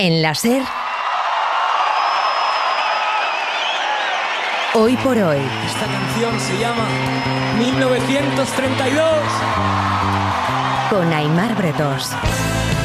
En la SER, hoy por hoy. Esta canción se llama 1932. Con Aimar Bretós.